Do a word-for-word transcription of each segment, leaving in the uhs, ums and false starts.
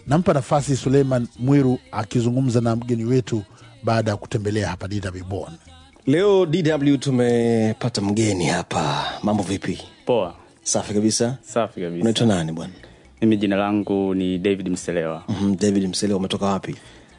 Nampa nafasi Suleiman Mwiru akizungumza na mgeni wetu baada ya kutembelea hapa D W Bonn. Leo D W tumepata mgeni hapa. Mambo vipi? Poa. Safi kabisa. Safi kabisa. Unaitwa nani bwana? Mimi jina langu ni David Mselewa. Mhm, David Mselewa, umetoka wapi?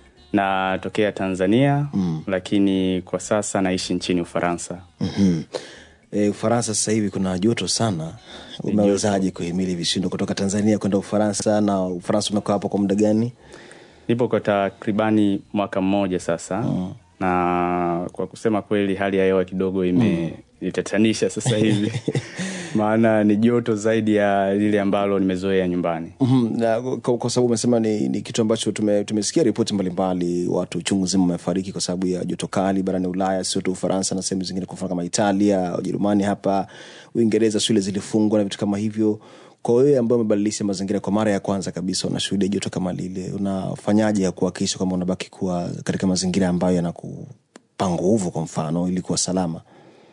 Na tokea Tanzania, mm. lakini kwa sasa naishi nchini Ufaransa. Mhm. E, Ufaransa sasa hivi kuna joto sana. Umewezaje kuhimili vishindo kutoka Tanzania kwenda Ufaransa, na Ufaransa umekaa hapo kwa muda gani? Nipo kwa takribani mwaka mmoja sasa. Mm. Na kwa kusema kweli hali ya hewa kidogo ime mm. itatanisha sasa hivi. Maana ni joto zaidi ya lile ambalo nimezoea nyumbani. Mhm. Na kwa, kwa sababu umesema ni, ni kitu ambacho tume, tumesikia ripoti mbalimbali, watu chungu zima wamefariki kwa sababu ya joto kali barani Ulaya, sio tu Ufaransa na sehemu zingine, kwa mfano kama Italia, Ujerumani, hapa Uingereza shule zilifungwa na vitu kama hivyo. Kwa wewe ambaye umebadilisha mazingira kwa mara ya kwanza kabisa, unashuhudia joto kama lile, unafanyaje ya kuhakikisha kwamba unabaki kuwa katika mazingira ambayo yanakupa nguvu, kwa mfano ili kuwa salama?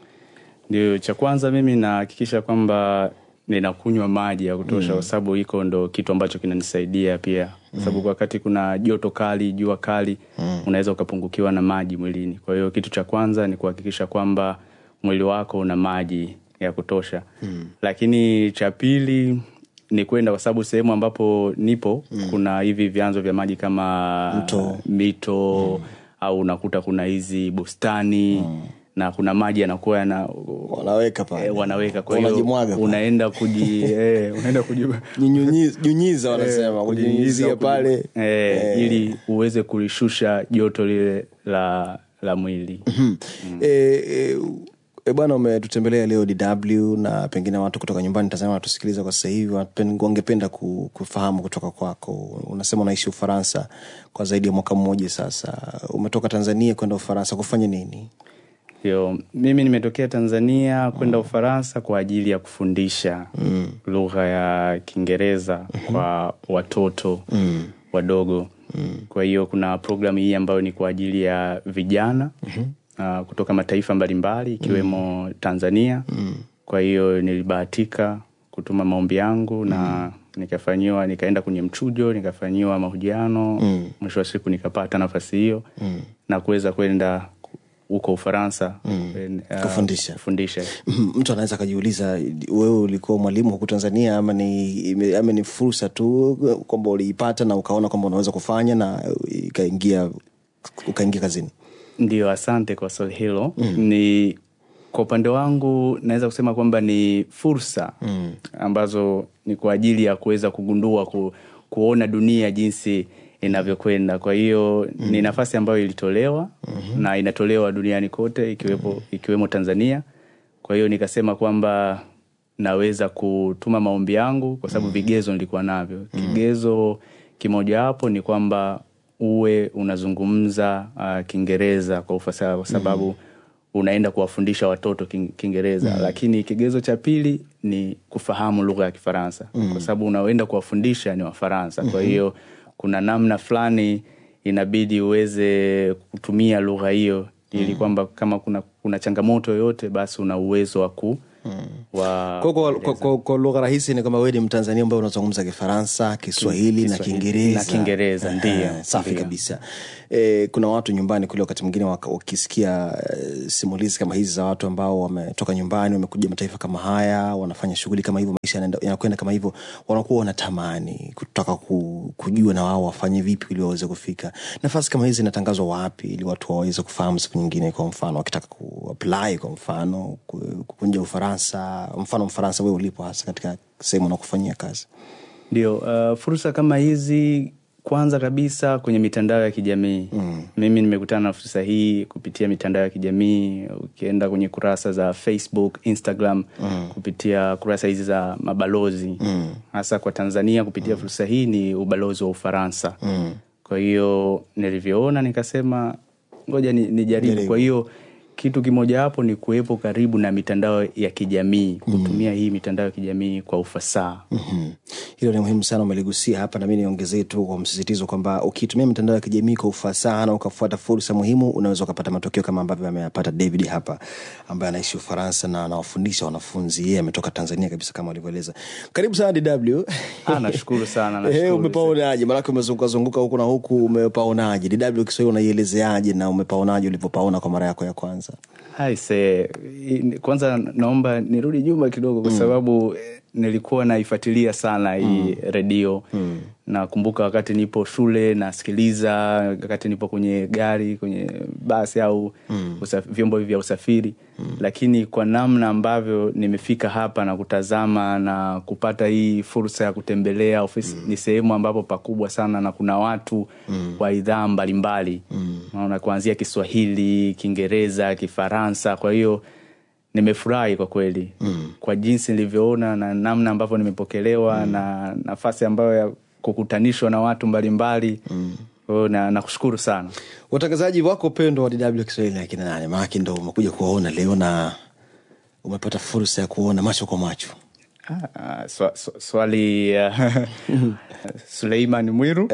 Ndio, cha kwanza mimi nahakikisha kwamba ninakunywa maji ya kutosha, mm. kwa sababu iko ndo kitu ambacho kinanisaidia pia. Kwa sababu mm. wakati kuna joto kali, jua kali, mm. unaweza ukapungukiwa na maji mwilini. Kwa hiyo kitu cha kwanza ni kuhakikisha kwamba mwili wako una maji ya kutosha. Mm. Lakini cha pili ni kwenda, kwa sababu sehemu ambapo nipo mm. kuna hivi vyanzo vya maji kama mito, mito mm. au unakuta kuna hizi bustani mm. na kuna maji yanakuwa yana wanaweka pale, eh, wanaweka. Kwa hiyo unaenda kuji eh unaenda kujinyunyiza wanasema, kujinyunyizia pale eh, eh ili uweze kulishusha joto lile la la mwili. mm. eh, eh E bwana, umetutembelea leo D W, na pengine watu kutoka nyumbani Tanzania wanatusikiliza kwa sasa hivi, wangependa kufahamu kutoka kwako. Unasema unaishi Ufaransa kwa zaidi ya mwaka mmoja sasa. Umetoka Tanzania kwenda Ufaransa kufanya nini? Yo, mimi nimetokea Tanzania kwenda Ufaransa kwa ajili ya kufundisha mm. lugha ya Kiingereza mm-hmm. kwa watoto mm. wadogo. Mm. Kwa hiyo kuna programu hii ambayo ni kwa ajili ya vijana mm-hmm. Uh, kutoka mataifa mbalimbali ikiwemo mm. Tanzania. Mm. Kwa hiyo nilibahatika kutuma maombi yangu mm. na nikafanywa, nikaenda kwenye mchujo, nikafanywa mahojiano. Mm. Mwisho wa siku nikapata nafasi hiyo mm. na kuweza kwenda huko Ufaransa mm. uh, kufundisha. kufundisha. Mtu anaweza kujiuliza, wewe ulikuwa mwalimu huko Tanzania ama ni ama ni fursa tu kwamba uliipata na ukaona kwamba unaweza kufanya na ikaingia ukaingia kazini? Ndio, asante kwa swali hilo. Mm. Ni kwa upande wangu naweza kusema kwamba ni fursa mm. ambazo ni kwa ajili ya kuweza kugundua ku, kuona dunia jinsi inavyokwenda. Kwa hiyo mm. ni nafasi ambayo ilitolewa mm-hmm. na inatolewa duniani kote ikiwepo mm. ikiwemo Tanzania. Kwa hiyo nikasema kwamba naweza kutuma maombi yangu kwa sababu mm. vigezo nilikuwa navyo. Mm. Kigezo kimoja hapo ni kwamba uwe unazungumza uh, Kiingereza kwa ufasaha, kwa sababu mm. unaenda kuwafundisha watoto Kiingereza. Mm. Lakini kigezo cha pili ni kufahamu lugha ya Kifaransa mm. kwa sababu unaoenda kuwafundisha ni Wafaransa. Mm-hmm. Kwa hiyo kuna namna fulani inabidi uweze kutumia lugha hiyo ili kwamba kama kuna kuna changamoto yoyote basi una uwezo wa ku Mm. Wa kwa kwa, kwa, kwa, kwa lugha rahisi ni kama wewe ni Mtanzania ambaye unazungumza Kifaransa, Kiswahili na Kiingereza. Na Kiingereza ndio. Safi kabisa. Eh, kuna watu nyumbani kule wakati mwingine wakisikia uh, simulizi kama hizi za watu ambao wametoka nyumbani wamekuja mataifa kama haya, wanafanya shughuli kama hivyo, maisha yanakwenda kama hivyo, wanakuwa wanatamani kutaka ku, kujua na wao wafanye vipi ili waweze kufika. Nafasi kama hizi zinatangazwa wapi ili watu waweze kufahamu siku nyingine, kwa mfano wakitaka ku-apply kwa mfano kukunja Ufaransa, mfano Mfaransa wewe ulipo hasa katika sehemu unakofanyia kazi? Ndio, uh, fursa kama hizi kwanza kabisa kwenye mitandao ya kijamii. Mm. Mimi nimekutana na fursa hii kupitia mitandao ya kijamii. Ukienda kwenye kurasa za Facebook, Instagram, mm. kupitia kurasa hizi za mabalozi. Mm. Hasa kwa Tanzania kupitia mm. fursa hii ni ubalozi wa Ufaransa. Mm. Kwa hiyo nilivyoona nikasema ngoja nijaribu. Kwa hiyo kitu kimoja hapo ni kuwepo karibu na mitandao ya kijamii, kutumia mm. hii mitandao ya kijamii kwa ufasaha. Mhm. Hilo ni muhimu sana umeligusia hapa, na mimi niongezee tu kwa msisitizo kwamba ukitumia mitandao ya kijamii kwa ufasaha na ukafuata fursa muhimu, unaweza kupata matokeo kama ambavyo ameyapata David hapa, ambaye anaishi Ufaransa na anawafundisha wanafunzi. Yeye ametoka Tanzania kabisa kama alivyoeleza. Karibu sana D W. Ah, nashukuru sana, nashukuru. Eh, umepaonaje? Maana umezunguka zunguka huko na huku, umepaonaje? D W Kiswahili unaielezeaje na umepaonaje ulipopaona kwa mara yako ya kwanza? Hai se, kwanza naomba nirudi nyuma kidogo kwa sababu mm. nilikuwa naifuatilia sana hii mm. redio. Mm. Na kumbuka wakati nipo shule nasikiliza, wakati nipo kwenye gari, kwenye basi au mm. usaf, vyombo vya usafiri. Mm. Lakini kwa namna ambavyo nimefika hapa na kutazama na kupata hii fursa ya kutembelea ofisi, mm. ni sehemu ambapo pakubwa sana na kuna watu mm. wa idhaa mbalimbali. Mm. Naona kuanzia Kiswahili, Kiingereza, Kifaransa. Kwa hiyo nimefurahi kwa kweli. Mm. Kwa jinsi nilivyoona na namna ambavyo nimepokelewa mm. na nafasi ambayo ya kukutanishwa na watu mbalimbali. Mm. Na nakushukuru sana. Watangazaji wako pendwa wa D W Kiswahili akina nani? Maana ndio umekuja kuona leo na umepata fursa ya kuona macho kwa macho. Ah, swa, swa, swali uh, Suleiman Mwiru.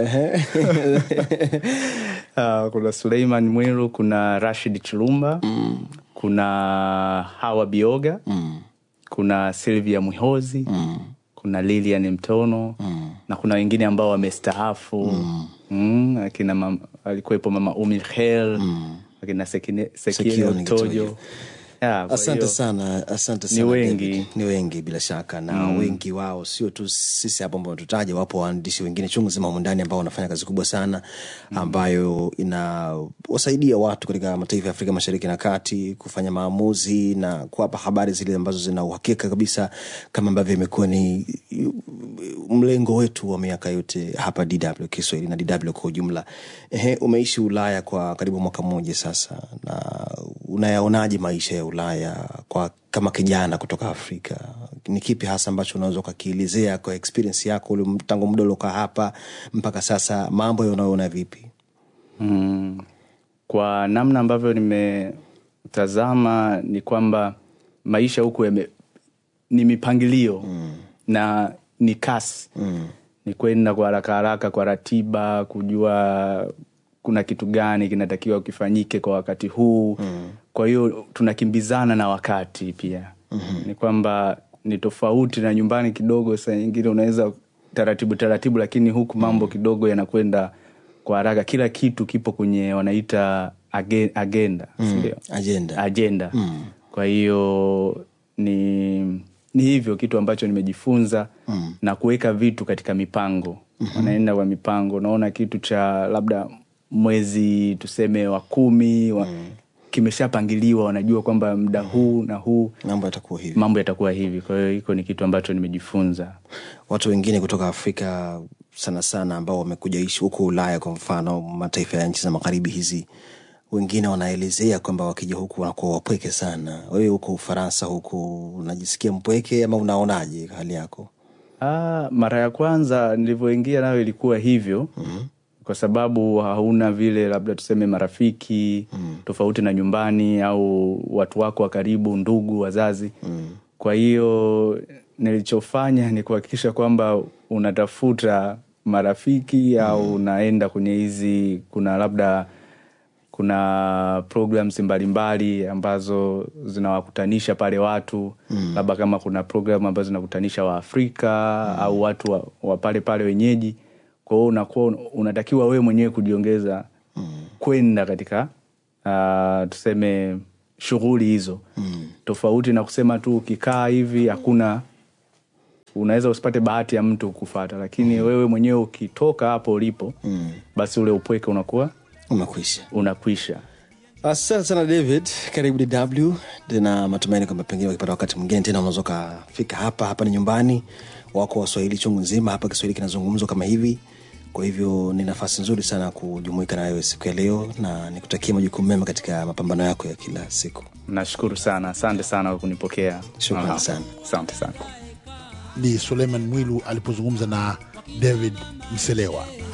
uh, kuna Suleiman Mwiru, kuna Rashid Chilumba, mm. kuna Hawa Bioga, mm. kuna Sylvia Muhozi, mm. kuna Lilian Mtono, mm. na kuna wengine ambao wamestaafu. Mm. Mm, akina mama, alikuwepo mama Umi Khel, mm. akina Sekine Sekio Tojo. Yeah, asante hiyo, sana, asante sana. Ni wengi, David. Ni wengi bila shaka na mm. wengi wao sio tu sisi hapa ambao tutaje, wapo waandishi wengine chungu zima huko ndani ambao wanafanya kazi kubwa sana ambayo inawasaidia watu katika mataifa ya Afrika Mashariki na Kati kufanya maamuzi na kuwapa habari zile ambazo zina uhakika kabisa, kama ambavyo imekuwa ni mlengo wetu wa miaka yote hapa D W Kiswahili na D W kwa ujumla. Ehe, umeishi Ulaya kwa karibu mwaka mmoja sasa, na unayaonaje maisha ya Ulaya kwa kama kijana kutoka Afrika? Ni kipi hasa ambacho unaweza kukielezea kwa experience yako ule tangu muda uloka hapa mpaka sasa, mambo unayoona vipi? Mm. Kwa namna ambavyo nimetazama ni kwamba maisha huku yame, ni mipangilio mm. na ni kasi. Mm. Ni kwenda kwa haraka haraka, kwa ratiba, kujua kuna kitu gani kinatakiwa kifanyike kwa wakati huu. Mm. Kwa hiyo tunakimbizana na wakati pia. Mm-hmm. Ni kwamba ni tofauti na nyumbani kidogo, saa nyingine unaweza taratibu taratibu, lakini huku mambo mm. kidogo yanakwenda kwa haraka. Kila kitu kipo kwenye wanaita agenda, mm. ndio? Agenda. Agenda. Mm. Kwa hiyo ni ni hivyo kitu ambacho nimejifunza mm. na kuweka vitu katika mipango. Mm-hmm. Wanaenda kwa mipango. Naona kitu cha labda mwezi tuseme wa kumi wa mm. kimeshapangiliwa, wanajua kwamba muda huu na huu mambo yatakuwa hivi. Mambo yatakuwa hivi. Kwa hiyo hiko ni kitu ambacho nimejifunza. Watu wengine kutoka Afrika sana sana ambao wamekuja ishi huko Ulaya, kwa mfano mataifa ya nchi za magharibi hizi, wengine wanaelezea kwamba wakija huku wanakuwa wapweke sana. Wewe huko Ufaransa huko unajisikia mpweke ama unaonaje hali yako? Ah, mara ya kwanza nilivyoingia nayo ilikuwa hivyo. Mm-hmm. Kwa sababu hauna vile labda tuseme marafiki mm. tofauti na nyumbani au watu wako wa karibu, ndugu, wazazi. Mm. Kwa hiyo nilichofanya ni kuhakikisha kwamba unatafuta marafiki mm. au unaenda kwenye hizi, kuna labda kuna programs mbalimbali ambazo zinawakutanisha pale watu. Mm. Labda kama kuna program ambazo zinakutanisha wa Afrika mm. au watu wa, wa pale pale wenyeji. Kwa hiyo unakuwa unatakiwa wewe mwenyewe kujiongeza mm. kwenda katika uh, tuseme shughuli hizo. Mm. Tofauti na kusema tu ukikaa hivi hakuna, unaweza usipate bahati ya mtu kufuata, lakini mm. wewe mwenyewe ukitoka hapo ulipo mm. basi ule upweke unakuwa unakwisha. Unakwisha. Asante sana David, karibu D W. Tena matumaini kwamba pengine ukipata wakati mwingine tena unaweza kufika hapa. Hapa ni nyumbani wako Waswahili chungu nzima, hapa Kiswahili kinazungumzwa kama hivi. Kwa hivyo ni nafasi nzuri sana kujumuika na wewe siku ya leo, na nikutakia majukumu mema katika mapambano yako ya kila siku. Nashukuru sana, asante sana kwa kunipokea. Shukrani sana. Asante sana. Ni Suleiman Mwilu alipozungumza na David Mselewa.